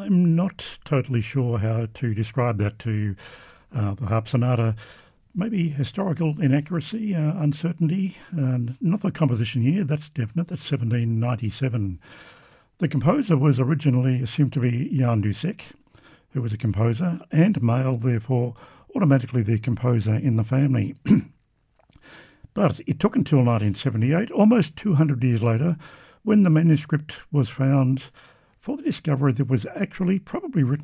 I'm not totally sure how to describe that to the harp sonata. Maybe historical inaccuracy, uncertainty. Not the composition year, that's definite, that's 1797. The composer was originally assumed to be Jan Dussek, who was a composer and male, therefore automatically the composer in the family. But it took until 1978, almost 200 years later, when the manuscript was found, for the discovery that was actually probably written